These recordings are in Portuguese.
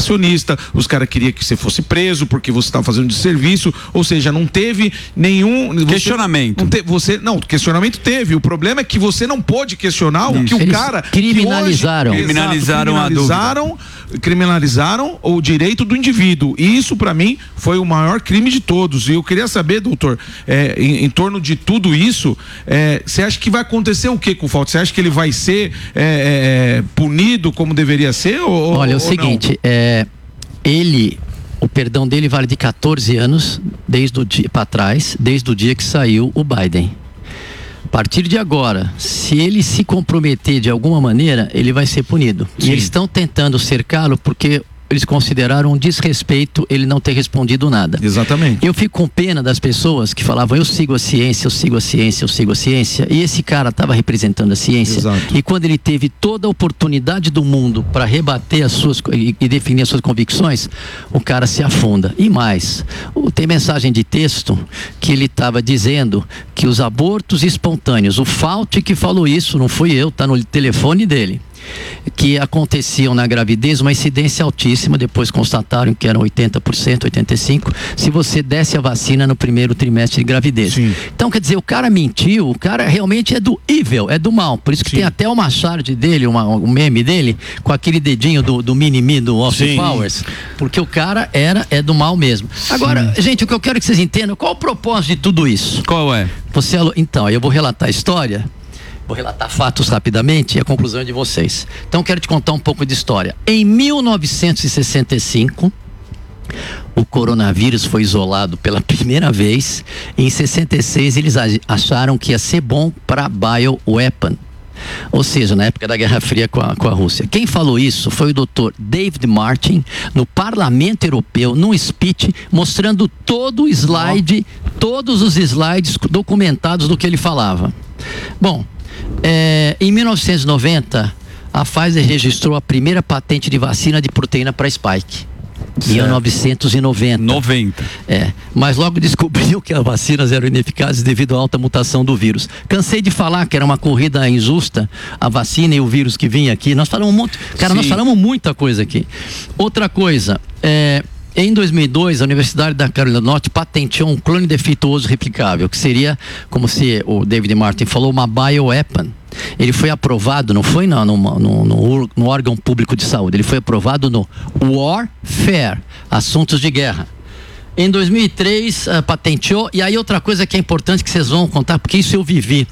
negacionista, os caras queriam que você fosse preso porque você estava fazendo desserviço, ou seja, não teve nenhum questionamento. Questionamento teve. O problema é que você não pôde questionar o que o cara criminalizaram. Criminalizaram o direito do indivíduo. E isso, para mim, foi o maior crime de todos. E eu queria saber, doutor, em torno de tudo isso, você acha que vai acontecer o que com o Fauci? Você acha que ele vai ser punido como deveria ser? Olha, é o seguinte, o perdão dele vale de 14 anos desde o dia para trás, desde o dia que saiu o Biden. A partir de agora, se ele se comprometer de alguma maneira, ele vai ser punido. Sim. E eles estão tentando cercá-lo porque eles consideraram um desrespeito ele não ter respondido nada. Exatamente. Eu fico com pena das pessoas que falavam, eu sigo a ciência, eu sigo a ciência, eu sigo a ciência. E esse cara estava representando a ciência. Exato. E quando ele teve toda a oportunidade do mundo para rebater as suas e definir as suas convicções, o cara se afunda. E mais, tem mensagem de texto que ele estava dizendo que os abortos espontâneos, o Fauci que falou isso, não fui eu, está no telefone dele, que aconteciam na gravidez uma incidência altíssima, depois constataram que eram 80%, 85%, se você desse a vacina no primeiro trimestre de gravidez. Sim. Então, quer dizer, o cara mentiu, o cara realmente é do evil, é do mal, por isso que tem até uma charge dele, um meme dele, com aquele dedinho do mini-me do Austin Powers, porque o cara é do mal mesmo. Agora, gente, o que eu quero que vocês entendam, qual o propósito de tudo isso? Qual é? Então, eu vou relatar a história. Vou relatar fatos rapidamente e a conclusão é de vocês. Então, quero te contar um pouco de história. Em 1965, o coronavírus foi isolado pela primeira vez. Em 66, eles acharam que ia ser bom para bioweapon. Ou seja, na época da Guerra Fria com a Rússia. Quem falou isso foi o Dr. David Martin, no Parlamento Europeu, num speech, mostrando todos os slides documentados do que ele falava. Bom, em 1990, a Pfizer registrou a primeira patente de vacina de proteína para Spike. Em 1990. Mas logo descobriu que as vacinas eram ineficazes devido à alta mutação do vírus. Cansei de falar que era uma corrida injusta, a vacina e o vírus que vinha aqui. Nós falamos muito, nós falamos muita coisa aqui. Outra coisa, em 2002, a Universidade da Carolina do Norte patenteou um clone defeituoso replicável, que seria, como se o David Martin falou, uma bioweapon. Ele foi aprovado, não foi no órgão público de saúde, ele foi aprovado no Warfare, assuntos de guerra. Em 2003, patenteou, e aí outra coisa que é importante que vocês vão contar, porque isso eu vivi.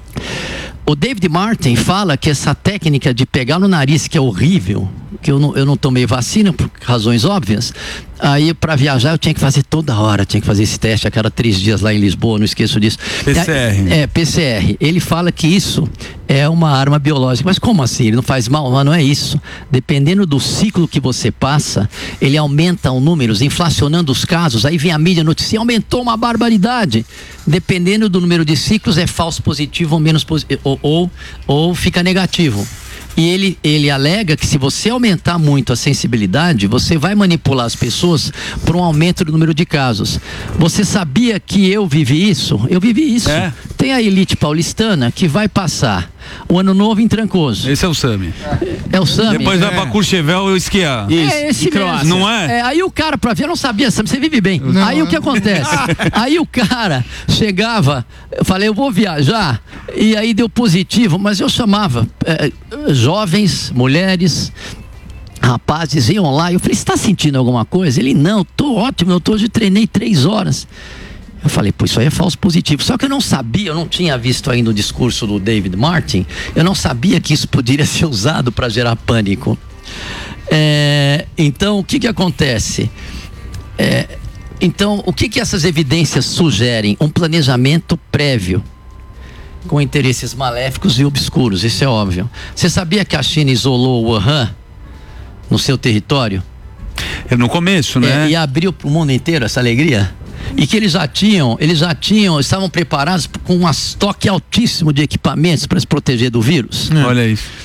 O David Martin fala que essa técnica de pegar no nariz, que é horrível, que eu não tomei vacina por razões óbvias, aí para viajar eu tinha que fazer toda hora, tinha que fazer esse teste a cada 3 dias lá em Lisboa, não esqueço disso. PCR. PCR. Ele fala que isso é uma arma biológica. Mas como assim? Ele não faz mal? Mas não é isso. Dependendo do ciclo que você passa, ele aumenta os números, inflacionando os casos, aí vem a mídia notícia, aumentou uma barbaridade. Dependendo do número de ciclos, é falso positivo ou menos positivo, ou fica negativo. E ele alega que se você aumentar muito a sensibilidade, você vai manipular as pessoas por um aumento do número de casos. Você sabia que eu vivi isso? Eu vivi isso. Tem a elite paulistana que vai passar o ano novo em Trancoso. Esse é o Sami. É o Sami. Depois vai pra Courchevel esquiar. Esse mesmo. Não é? Aí o cara, pra ver, eu não sabia, Sami, você vive bem. Aí o que acontece? Aí o cara chegava, eu falei, eu vou viajar, e aí deu positivo, mas eu chamava jovens, mulheres, rapazes, iam lá, eu falei, você tá sentindo alguma coisa? Ele, não, tô ótimo, hoje treinei 3 horas. Eu falei, pô, isso aí é falso positivo. Só que eu não sabia, eu não tinha visto ainda o discurso do David Martin, eu não sabia que isso poderia ser usado para gerar pânico. Então, o que acontece? Então, o que essas evidências sugerem? Um planejamento prévio, com interesses maléficos e obscuros, isso é óbvio. Você sabia que a China isolou o Wuhan no seu território? No começo, né? E abriu para o mundo inteiro essa alegria? E que eles estavam preparados com um estoque altíssimo de equipamentos para se proteger do vírus. Olha isso.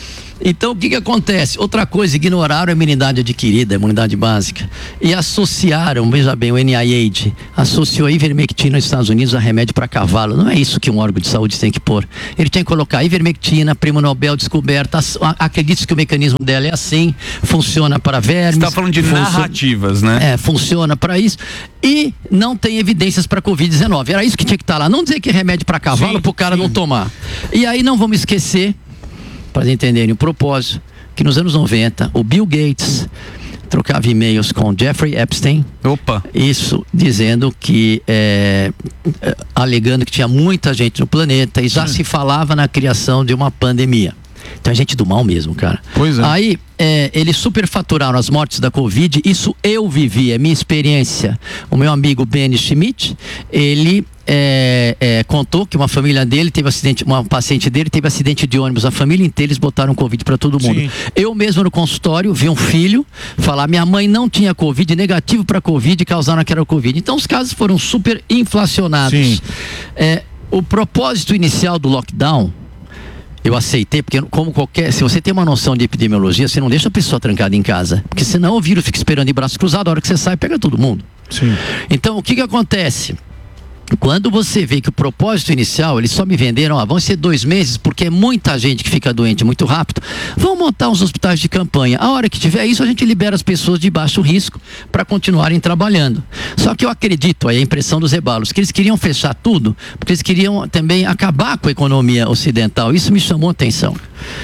Então, o que acontece? Outra coisa, ignoraram a imunidade adquirida, a imunidade básica, e associaram, veja bem, o NIH associou a ivermectina nos Estados Unidos a remédio para cavalo. Não é isso que um órgão de saúde tem que pôr. Ele tem que colocar ivermectina, prêmio Nobel descoberta, acredite que o mecanismo dela é assim, funciona para vermes. Você está falando de narrativas, né? Funciona para isso. E não tem evidências para Covid-19. Era isso que tinha que estar lá. Não dizer que é remédio para cavalo para o cara não tomar. E aí não vamos esquecer, para entenderem o propósito, que nos anos 90, o Bill Gates trocava e-mails com Jeffrey Epstein. Opa! Isso dizendo que, alegando que tinha muita gente no planeta e já se falava na criação de uma pandemia. Então é gente do mal mesmo, cara. Pois é. Aí, eles superfaturaram as mortes da Covid. Isso eu vivi, é minha experiência. O meu amigo Benny Schmidt, ele contou que uma família dele teve acidente, uma paciente dele teve acidente de ônibus, a família inteira, eles botaram Covid para todo mundo. Sim. Eu mesmo no consultório vi um filho falar: minha mãe não tinha Covid, negativo para Covid, causaram aquela Covid. Então os casos foram super inflacionados. Sim. O propósito inicial do lockdown eu aceitei, porque se você tem uma noção de epidemiologia, você não deixa a pessoa trancada em casa, porque senão o vírus fica esperando de braços cruzados, a hora que você sai, pega todo mundo. Sim. Então, o que acontece? Quando você vê que o propósito inicial, eles só me venderam, vão ser 2 meses, porque é muita gente que fica doente muito rápido, vão montar uns hospitais de campanha. A hora que tiver isso, a gente libera as pessoas de baixo risco para continuarem trabalhando. Só que eu acredito, aí a impressão dos Zeballos, que eles queriam fechar tudo, porque eles queriam também acabar com a economia ocidental. Isso me chamou a atenção.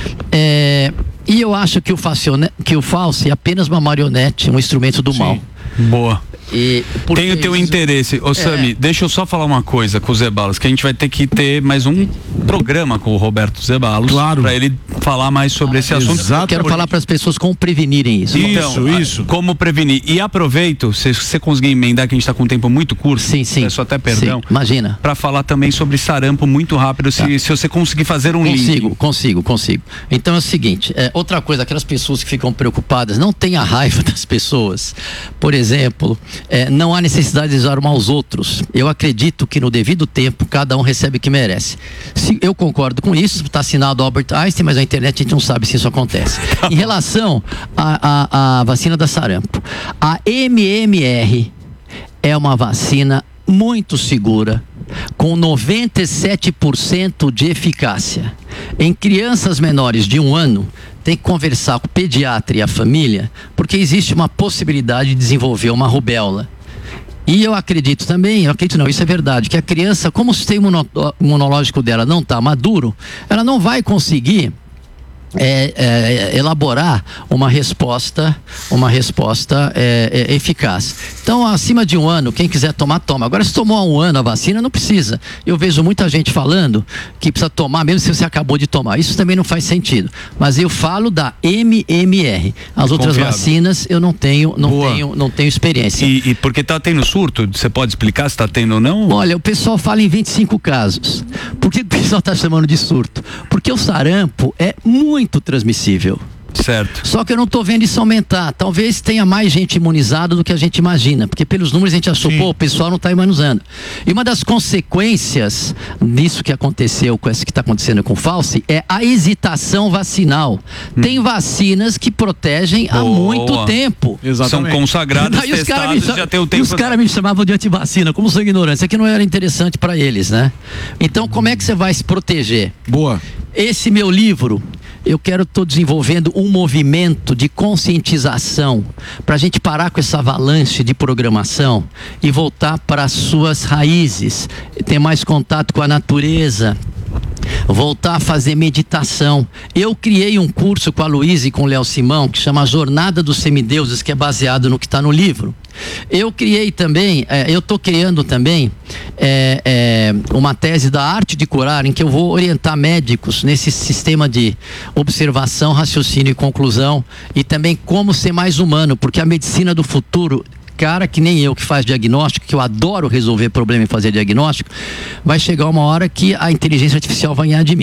E eu acho que o Fauci é apenas uma marionete, um instrumento do mal. Boa. Tem o teu interesse. Sami, deixa eu só falar uma coisa com o Zeballos, que a gente vai ter que ter mais um programa com o Roberto Zeballos, claro, para ele falar mais sobre esse assunto. Eu quero falar para as pessoas como prevenirem isso. Isso. Como prevenir. E aproveito, se você conseguir emendar, que a gente está com um tempo muito curto, sim. Peço até perdão. Sim, imagina. Para falar também sobre sarampo muito rápido, se você conseguir fazer um link. Consigo. Então é o seguinte, outra coisa, aquelas pessoas que ficam preocupadas, não tenha raiva das pessoas. Por exemplo, não há necessidade de usar um aos outros. Eu acredito que no devido tempo cada um recebe o que merece. Eu concordo com isso, está assinado Albert Einstein, mas na internet a gente não sabe se isso acontece. Em relação à vacina da sarampo, a MMR é uma vacina muito segura, com 97% de eficácia. Em crianças menores de 1 ano, tem que conversar com o pediatra e a família, porque existe uma possibilidade de desenvolver uma rubéola. E eu acredito também, isso é verdade, que a criança, como o sistema imunológico dela não está maduro, ela não vai conseguir elaborar uma resposta eficaz. Então, acima de 1 ano, quem quiser tomar, toma. Agora, se tomou há 1 ano a vacina, não precisa. Eu vejo muita gente falando que precisa tomar, mesmo se você acabou de tomar. Isso também não faz sentido. Mas eu falo da MMR. As outras vacinas, eu não tenho experiência. E porque está tendo surto? Você pode explicar se está tendo ou não? Olha, o pessoal fala em 25 casos. Por que o pessoal está chamando de surto? Porque o sarampo é muito transmissível. Certo. Só que eu não estou vendo isso aumentar. Talvez tenha mais gente imunizada do que a gente imagina, porque pelos números a gente achou, o pessoal não está imunizando. E uma das consequências disso que aconteceu, com esse que está acontecendo com o Fauci, é a hesitação vacinal. Tem vacinas que protegem há muito tempo. Exatamente. São consagradas, testadas, já tem o tempo. E os caras me chamavam de antivacina, como sou ignorante. Isso aqui não era interessante para eles, né? Então, como é que você vai se proteger? Boa. Esse meu livro, estou desenvolvendo um movimento de conscientização para a gente parar com essa avalanche de programação e voltar para as suas raízes, ter mais contato com a natureza, voltar a fazer meditação. Eu criei um curso com a Luísa e com o Léo Simão que chama Jornada dos Semideuses, que é baseado no que está no livro. Eu criei também, eu estou criando também uma tese da arte de curar, em que eu vou orientar médicos nesse sistema de observação, raciocínio e conclusão, e também como ser mais humano, porque a medicina do futuro, cara que nem eu, que faz diagnóstico, que eu adoro resolver problema e fazer diagnóstico, vai chegar uma hora que a inteligência artificial vai ganhar de mim.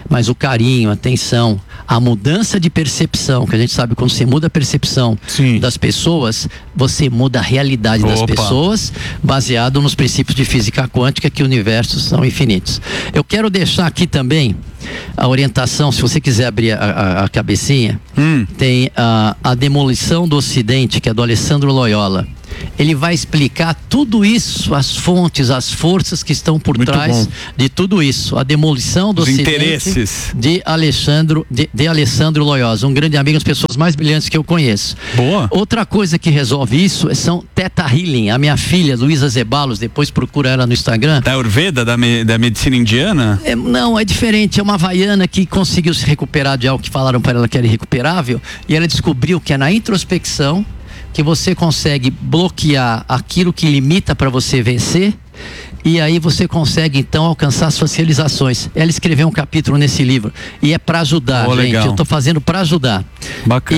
mas o carinho, a atenção, a mudança de percepção, que a gente sabe quando você muda a percepção das pessoas, você muda a realidade das pessoas, baseado nos princípios de física quântica, que universos são infinitos. Eu quero deixar aqui também a orientação, se você quiser abrir a cabecinha, tem a Demolição do Ocidente, que é do Alessandro Loyola. Ele vai explicar tudo isso, as fontes, as forças que estão por trás de tudo isso. A Demolição do Ocidente, interesses de Alessandro Loyola, um grande amigo, das pessoas mais brilhantes que eu conheço. Boa. Outra coisa que resolve isso são Theta Healing. A minha filha, Luísa Zeballos, depois procura ela no Instagram. Da Ayurveda, da medicina indiana? Não, é diferente. É uma havaiana que conseguiu se recuperar de algo que falaram para ela que era irrecuperável, e ela descobriu que é na introspecção que você consegue bloquear aquilo que limita para você vencer, e aí você consegue então alcançar suas realizações. Ela escreveu um capítulo nesse livro e é para ajudar, gente. Legal. Eu estou fazendo para ajudar. Bacana.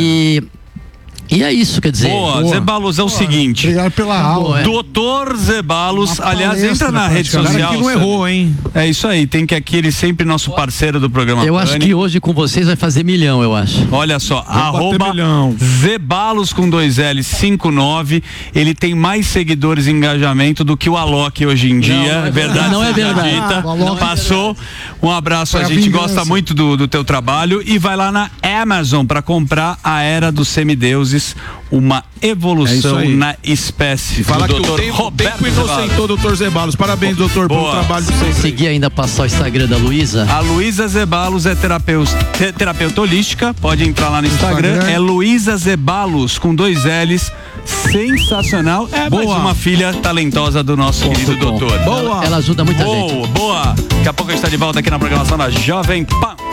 E é isso, quer dizer. Boa. Zeballos, é o seguinte. Obrigado pela aula. Doutor Zeballos, aliás, entra na rede social. Que não errou, hein? É isso aí, tem que aqui, ele sempre nosso parceiro do programa. Eu acho que hoje com vocês vai fazer 1 milhão, eu acho. Olha só, @Zeballos com 2L 59, ele tem mais seguidores e engajamento do que o Alok hoje em dia. Não é verdade. Não é verdade. Passou. Um abraço, a gente gosta muito do teu trabalho, e vai lá na Amazon para comprar A Era dos Semideuses, uma evolução na espécie. Fala que o tempo inocentou, doutor Zeballos. Parabéns, doutor, pelo trabalho de vocês. Seguir ainda passar o Instagram da Luísa. A Luísa Zeballos é terapeuta holística, pode entrar lá no Instagram. É Luísa Zeballos com 2 L's. Sensacional. Mais uma filha talentosa do nosso querido doutor. Boa. Ela ajuda muita gente. Boa. Daqui a pouco a gente está de volta aqui na programação da Jovem Pan.